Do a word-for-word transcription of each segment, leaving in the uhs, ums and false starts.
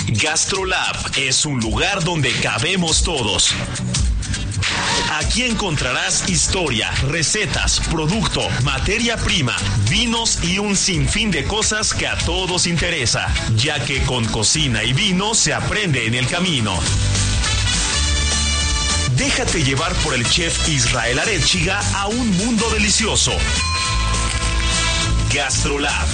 GastroLab es un lugar donde cabemos todos. Aquí encontrarás historia, recetas, producto, materia prima, vinos y un sinfín de cosas que a todos interesa, ya que con cocina y vino se aprende en el camino. Déjate llevar por el chef Israel Arechiga a un mundo delicioso. GastroLab.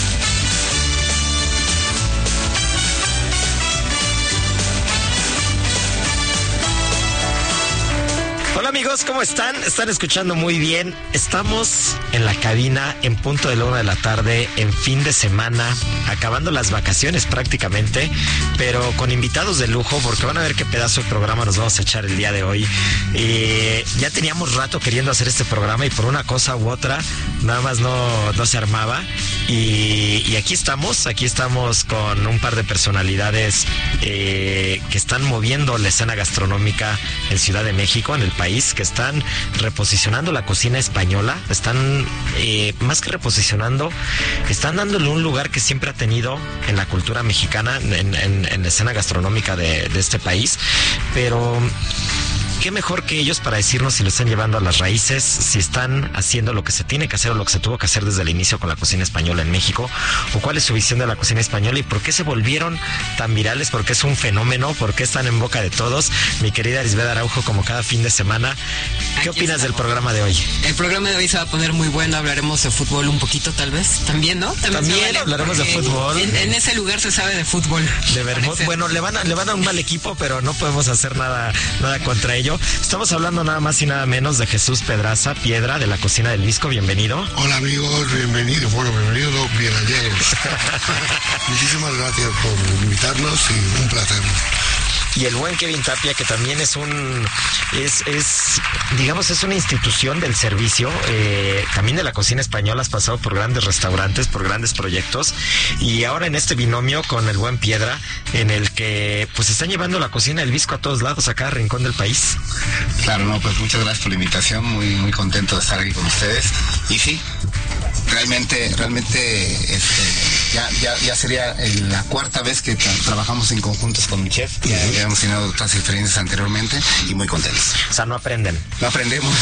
Hola amigos, ¿cómo están? Están escuchando muy bien. Estamos en la cabina en punto de la una de la tarde, en fin de semana, acabando las vacaciones prácticamente, pero con invitados de lujo, porque van a ver qué pedazo de programa nos vamos a echar el día de hoy. Eh, ya teníamos rato queriendo hacer este programa y por una cosa u otra, nada más no, no se armaba. Y, y aquí estamos, aquí estamos con un par de personalidades eh, que están moviendo la escena gastronómica en Ciudad de México, en el país, que están reposicionando la cocina española, están eh, más que reposicionando, están dándole un lugar que siempre ha tenido en la cultura mexicana, en, en, en la escena gastronómica de, de este país, pero qué mejor que ellos para decirnos si lo están llevando a las raíces, si están haciendo lo que se tiene que hacer o lo que se tuvo que hacer desde el inicio con la cocina española en México, o cuál es su visión de la cocina española y por qué se volvieron tan virales, por qué es un fenómeno, por qué están en boca de todos. Mi querida Lisbeth Araujo, como cada fin de semana, ¿qué Aquí opinas estamos. del programa de hoy? El programa de hoy se va a poner muy bueno, hablaremos de fútbol un poquito tal vez, también, ¿no? También, También vale, hablaremos de fútbol. En, en ese lugar se sabe de fútbol. De verdad, bueno, le van, a, le van a un mal equipo, pero no podemos hacer nada, nada contra ello. Estamos hablando nada más y nada menos de Jesús Pedraza, Piedra, de la Cocina del Visco. Bienvenido. Hola amigos, bienvenidos. Bueno, bienvenidos, no, bien hallados. Muchísimas gracias por invitarnos y un placer. Y el buen Kevin Tapia, que también es un, es, es digamos, es una institución del servicio, eh, también de la cocina española, has pasado por grandes restaurantes, por grandes proyectos, y ahora en este binomio con el buen Piedra, en el que pues están llevando la cocina del Visco a todos lados, a cada rincón del país. Claro, no, pues muchas gracias por la invitación, muy, muy contento de estar aquí con ustedes, y sí, realmente, realmente, este, ya, ya, ya sería la cuarta vez que tra- trabajamos en conjuntos con mi chef, ya uh-huh. habíamos tenido otras experiencias anteriormente y muy contentos. O sea, no aprenden. No aprendemos.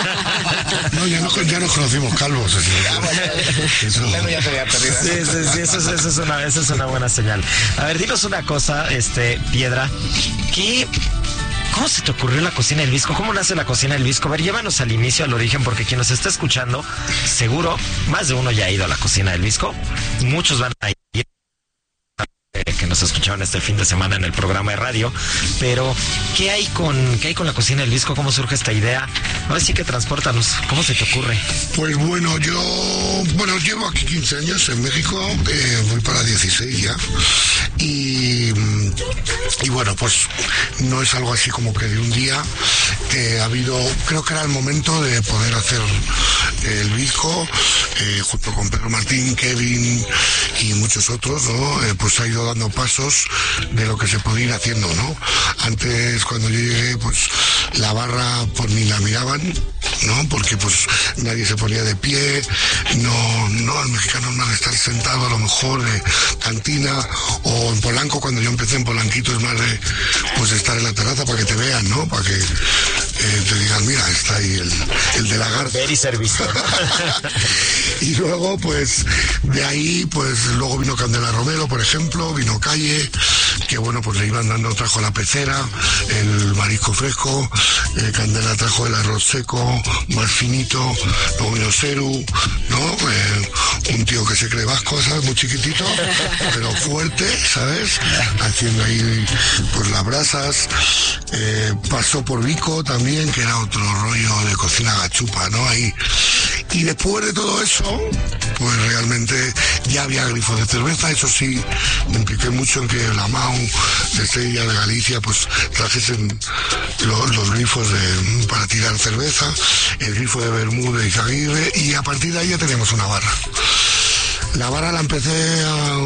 No, ya, no, ya nos conocimos calvos. Así. Ya, bueno, eso bueno, ya se había perdido. Sí, sí, sí, eso, es, eso, es una, eso es una buena señal. A ver, dinos una cosa, este, Piedra, ¿qué... ¿Cómo se te ocurrió la cocina del Visco? ¿Cómo nace la cocina del Visco? A ver, llévanos al inicio, al origen, porque quien nos está escuchando, seguro, más de uno ya ha ido a la cocina del Visco. Muchos van a ir, eh, que nos escucharon este fin de semana en el programa de radio. Pero, ¿qué hay con, qué hay con la cocina del Visco? ¿Cómo surge esta idea? Ahora sí que transpórtanos. ¿Cómo se te ocurre? Pues bueno, yo, bueno, llevo aquí quince años en México, eh, voy para dieciséis ya. Y, y bueno, pues no es algo así como que de un día, eh, ha habido, creo que era el momento de poder hacer el Visco, eh, junto con Pedro Martín, Kevin y muchos otros, ¿no? Eh, pues ha ido dando pasos de lo que se podía ir haciendo, ¿no? Antes, cuando yo llegué, pues la barra pues ni la miraban, ¿no? Porque pues nadie se ponía de pie, no, no, el mexicano es más de estar sentado a lo mejor de cantina, o en Polanco, cuando yo empecé en Polanquito es más de pues estar en la terraza para que te vean, ¿no? Para que eh, te digan, mira, está ahí el, el de la garza. Ver y ser visto. Y luego pues de ahí pues luego vino Candela Romero, por ejemplo, vino Calle, que bueno, pues le iban dando, trajo la pecera, el marisco fresco, eh, Candela trajo el arroz seco, más finito, luego vino Ceru, ¿no? Eh, un tío que se cree vasco, ¿sabes? Muy chiquitito, pero fuerte, ¿sabes? Haciendo ahí pues las brasas, eh, pasó por Vico también, que era otro rollo de cocina gachupa, ¿no? Ahí. Y después de todo eso, pues realmente ya había grifos de cerveza, eso sí, me impliqué mucho en que la M A U de Sevilla, de Galicia, pues trajesen los, los grifos de, para tirar cerveza, el grifo de Bermúdez de Izaguirre, y a partir de ahí ya teníamos una barra. La barra la empecé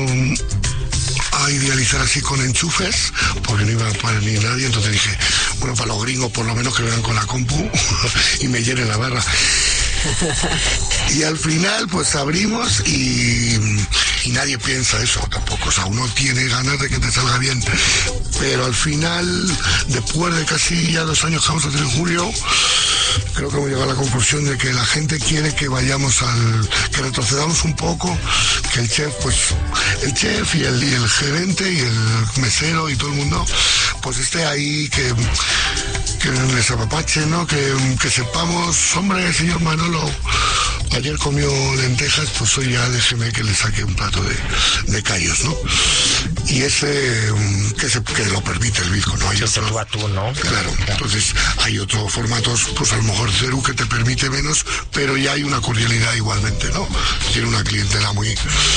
a, a idealizar así con enchufes, porque no iba a poner ni nadie, entonces dije, bueno, para los gringos por lo menos que vengan con la compu y me llenen la barra. Y al final pues abrimos y, y nadie piensa eso tampoco, o sea, uno tiene ganas de que te salga bien, pero al final, después de casi ya dos años que vamos a hacer en julio, creo que hemos llegado a la conclusión de que la gente quiere que vayamos al, que retrocedamos un poco, que el chef, pues, el chef y el, y el gerente y el mesero y todo el mundo, pues esté ahí, que, que les apapache, ¿no? Que, que sepamos, hombre, señor Manolo, ayer comió lentejas, pues hoy ya déjeme que le saque un plato de, de callos, ¿no? Y ese, que, se, que lo permite el Bizco, ¿no? Hay ese otro, tú a tú, ¿no? Claro, entonces hay otros formatos, pues a lo mejor Ceru que te permite menos, pero ya hay una cordialidad igualmente, ¿no? Tiene una clientela muy...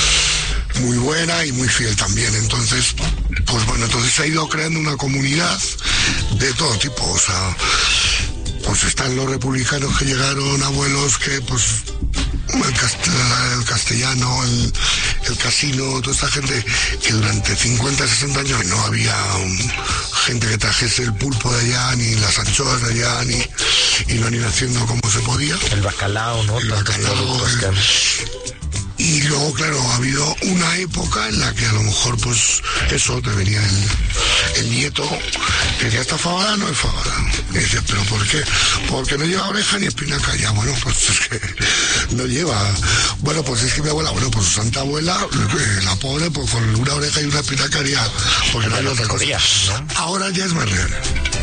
muy buena y muy fiel también, entonces pues bueno, entonces se ha ido creando una comunidad de todo tipo, o sea, pues están los republicanos que llegaron, abuelos que pues el, cast el castellano, el, el casino, toda esta gente que durante cincuenta, sesenta años no había um, gente que trajese el pulpo de allá, ni las anchoas de allá, ni y lo han ido haciendo como se podía. El bacalao, ¿no? El bacalao, el, que... Y luego, claro, ha habido una época en la que a lo mejor, pues, eso, te venía el, el nieto, que decía, ¿esta fabada no es fabada? Y dices, ¿pero por qué? Porque no lleva oreja ni espinaca. Ya, bueno, pues es que no lleva. Bueno, pues es que mi abuela, bueno, pues su santa abuela, la pobre, pues con una oreja y una espinaca haría, porque no hay otra cosa. ¿No? Ahora ya es más real.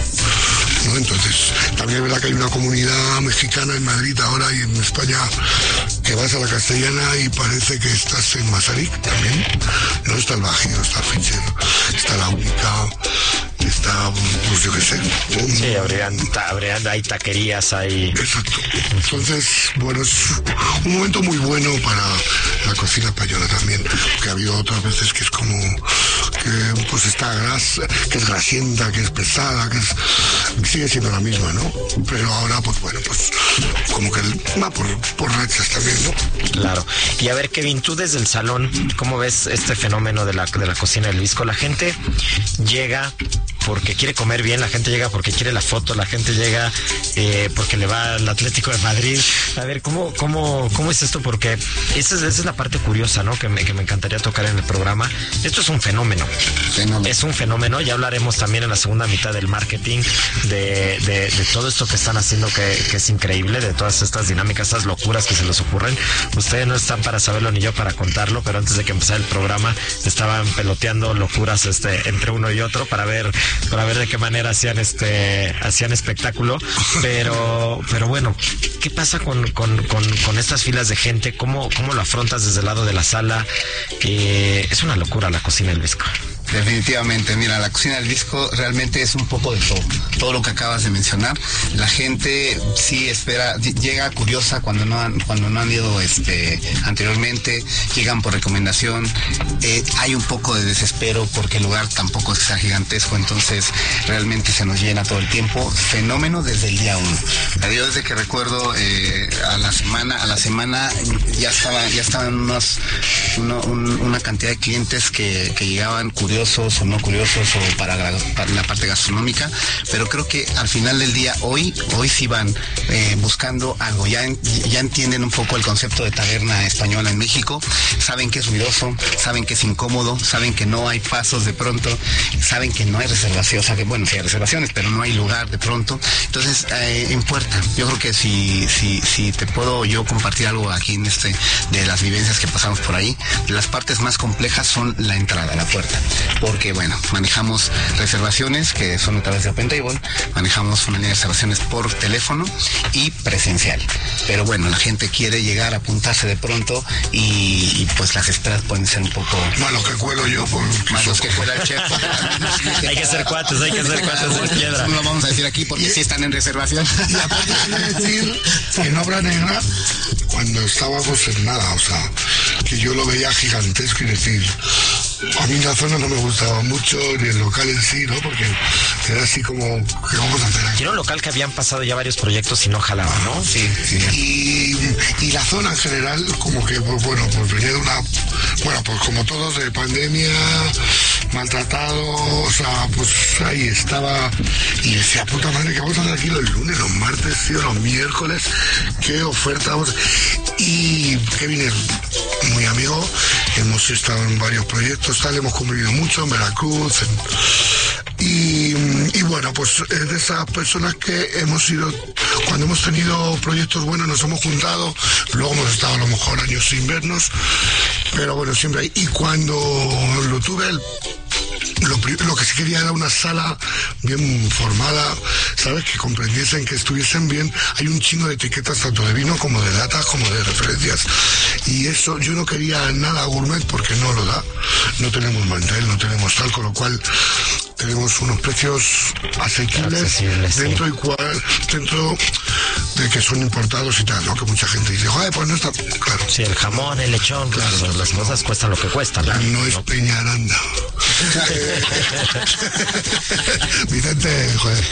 ¿No? Entonces, también es verdad que hay una comunidad mexicana en Madrid ahora y en España que vas a la Castellana y parece que estás en Mazarik también. No está el Bajío, está el Fichero, está la Única, está, pues yo qué sé. Un... Sí, habrían, habrían, hay taquerías, hay... Exacto. Entonces, bueno, es un momento muy bueno para la cocina española también, porque ha habido otras veces que es como que pues está grasa, que es grasienta, que es pesada, que es, sigue siendo la misma, ¿no? Pero ahora, pues bueno, pues como que va por, por rachas también, ¿no? Claro. Y a ver, Kevin, tú desde el salón, ¿cómo ves este fenómeno de la, de la cocina del Bizco? La gente llega porque quiere comer bien, la gente llega porque quiere la foto, la gente llega eh, porque le va al Atlético de Madrid. A ver, ¿cómo, cómo, cómo es esto? Porque esa es, esa es la parte curiosa, ¿no? Que me, que me encantaría tocar en el programa. Esto es un fenómeno. fenómeno. Es un fenómeno. Ya hablaremos también en la segunda mitad del marketing, de, de, de todo esto que están haciendo, que, que es increíble, de todas estas dinámicas, estas locuras que se les ocurren. Ustedes no están para saberlo ni yo para contarlo, pero antes de que empezara el programa estaban peloteando locuras este, entre uno y otro para ver para ver de qué manera hacían este hacían espectáculo, pero pero bueno, ¿qué pasa con, con, con, con estas filas de gente? ¿Cómo, cómo lo afrontas desde el lado de la sala? Eh, es una locura la cocina del Bizco. Definitivamente, mira, la cocina del Bizco realmente es un poco de todo, todo lo que acabas de mencionar. La gente sí espera, llega curiosa cuando no han, cuando no han ido este, anteriormente, llegan por recomendación, eh, hay un poco de desespero porque el lugar tampoco es gigantesco, entonces realmente se nos llena todo el tiempo. Fenómeno desde el día uno. Yo desde que recuerdo eh, a la semana, a la semana ya estaba, ya estaban unos, uno, un, una cantidad de clientes que, que llegaban curiosos o no curiosos o para, para la parte gastronómica, pero creo que al final del día hoy hoy sí van eh, buscando algo, ya, en, ya entienden un poco el concepto de taberna española en México, saben que es ruidoso, saben que es incómodo, saben que no hay pasos de pronto, saben que no hay reservación, o sea que bueno, sí hay reservaciones, pero no hay lugar de pronto, entonces eh, en puerta, yo creo que si, si, si te puedo yo compartir algo aquí en este, de las vivencias que pasamos por ahí, las partes más complejas son la entrada, la puerta, porque bueno, manejamos reservaciones que son a través de OpenTable, manejamos una línea de reservaciones por teléfono y presencial, pero bueno, la gente quiere llegar a apuntarse de pronto y, y pues las esperas pueden ser un poco malo que cuelo yo por más los que cuela el chef. Hay que ser cuates, hay que ser cuates de piedra. No lo vamos a decir aquí porque sí están en reservación. Y aparte quiero decir que en Obra Negra, cuando estábamos en nada, o sea, que yo lo veía gigantesco y decir, a mí la zona no me gustaba mucho, ni el local en sí, ¿no? Porque era así como, ¿qué vamos a hacer aquí? Era un local que habían pasado ya varios proyectos y no jalaba, ¿no? Sí, sí. Y, y la zona en general, como que, pues bueno, pues venía de una, bueno, pues como todos de pandemia, maltratado, o sea, pues ahí estaba, y decía, puta madre, que vamos a hacer aquí los lunes, los martes, tío, los miércoles, qué oferta vamos a... Y Kevin es muy amigo, hemos estado en varios proyectos, tal, hemos convivido mucho en Veracruz, en... y, y bueno, pues es de esas personas que hemos ido, cuando hemos tenido proyectos buenos nos hemos juntado, luego hemos estado a lo mejor años sin vernos, pero bueno, siempre hay. Y cuando lo tuve, el Lo, lo que sí quería era una sala bien formada, ¿sabes? Que comprendiesen, que estuviesen bien. Hay un chingo de etiquetas, tanto de vino como de latas, como de referencias. Y eso, yo no quería nada gourmet porque no lo da. No tenemos mantel, no tenemos tal, con lo cual tenemos unos precios asequibles, asequibles dentro, sí. y cual, dentro de que son importados y tal, ¿no? Que mucha gente dice, joder, pues no está... Claro. Sí, el jamón, el lechón, claro, pues, las no, cosas cuestan lo que cuestan. Claro, no, no es Peñaranda. Vicente, joder.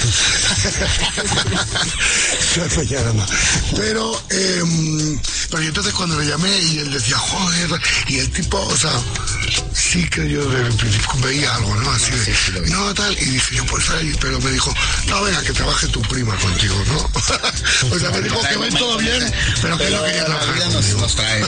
Soy Peñaranda. Pero, eh, pero yo entonces cuando le llamé y él decía, joder, y el tipo, o sea, sí que yo desde el principio veía algo, ¿no? Así de, sí, sí, no, tal, y dije yo, pues ahí, pero me dijo, no, venga, que trabaje tu prima contigo, ¿no? O sea, me dijo que ven todo bien, pero que no quería trabajar. Nos, nos trae.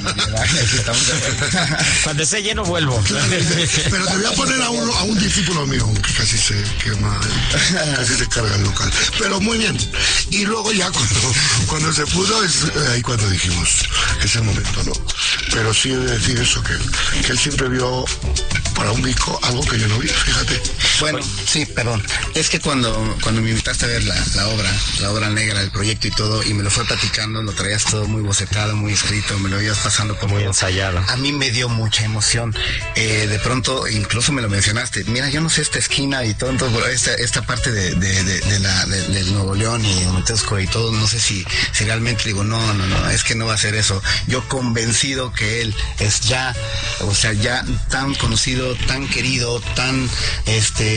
Cuando esté lleno vuelvo. Claro, pero te voy a poner a un, a un discípulo mío, que casi se quema, casi se carga el local. Pero muy bien. Y luego ya cuando, cuando se pudo, es ahí cuando dijimos, es el momento, ¿no? Pero sí he de decir eso, que, que él siempre vio para un disco algo que yo no vi, fíjate. Bueno, sí, perdón. Es que cuando, cuando me invitaste a ver la, la obra, la obra negra, el proyecto y todo, y me lo fue platicando, lo traías todo muy bocetado, muy escrito, me lo ibas pasando por muy ensayado. A mí me dio mucha emoción. Eh, de pronto, incluso me lo mencionaste. Mira, yo no sé esta esquina y todo, todo esta, esta parte de, de, de, de la, de, del Nuevo León y Montesco y todo, no sé si, si realmente digo, no, no, no, es que no va a ser eso. Yo convencido que él es ya, o sea, ya tan conocido, tan querido, tan, este,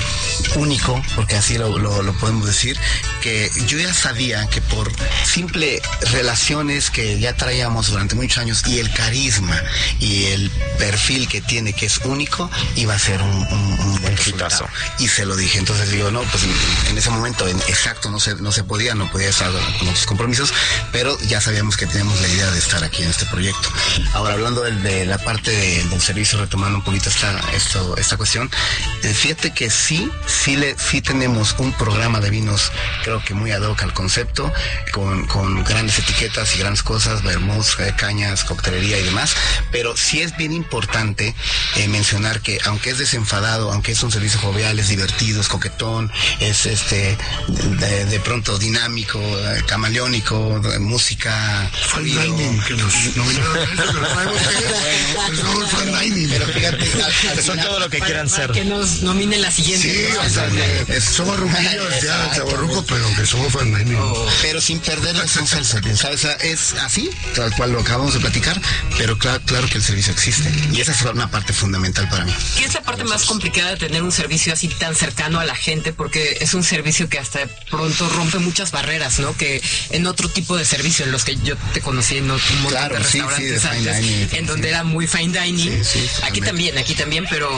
único, porque así lo, lo, lo podemos decir, que yo ya sabía que por simple relaciones que ya traíamos durante muchos años y el carisma y el perfil que tiene, que es único, iba a ser un, un, un buen resultado. Y se lo dije. Entonces digo, no, pues en, en ese momento en, exacto no se, no se podía, no podía estar con otros compromisos, pero ya sabíamos que teníamos la idea de estar aquí en este proyecto. Ahora, hablando de, de la parte de, del servicio, retomando un poquito esta, esto, esta cuestión, eh, fíjate que sí, sí, le, sí tenemos un programa de vinos, creo que muy ad hoc al concepto, con, con grandes etiquetas y grandes cosas, vermouths, eh, cañas, coctelería y demás, pero sí es bien importante eh, mencionar que aunque es desenfadado, aunque es un servicio jovial, es divertido, es coquetón, es este de, de pronto dinámico, eh, camaleónico, de, música fine dining, que nos nominaron eso, que no sabemos qué es, somos fine dining, pero fíjate, al, al son final, todo lo que quieran ser. Que nos nominen la siguiente. Sí, o sea, que somos ruquillos ya, chavorrucos, pero que somos fine dining. Oh, pero sin perder la esencia del servicio, ¿sabes? O sea, es así, tal cual lo acabamos de platicar, pero claro, claro que el servicio existe. Y esa es una parte fundamental para mí. ¿Qué es la parte más complicada de tener un servicio así tan cercano a la gente? Porque es un servicio que hasta de pronto rompe muchas barreras, ¿no? Que en otro tipo de servicio, en los que yo te conocí en otro montón claro, de sí, restaurantes sí, de antes, dining, en donde sí. era muy fine dining. Sí, sí, aquí también, aquí también, pero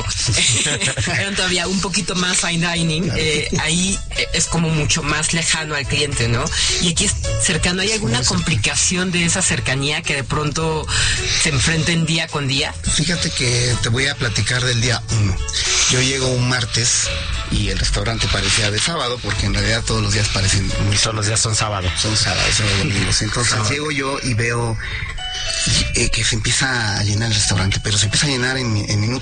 eran todavía un poquito más fine dining. Claro. Eh, ahí es como mucho más lejano al cliente, ¿no? Y aquí es cercano. ¿Hay alguna complicación de esa cercanía que de pronto se enfrenten día con día? Fíjate que te voy a platicar del día uno. Yo llego un martes y el restaurante parecía de sábado, porque en realidad todos los días parecen muy... Todos los días son sábados. Son sábados, son domingos. Entonces sábado. Llego yo y veo eh, que se empieza a llenar el restaurante, pero se empieza a llenar en, en minutos.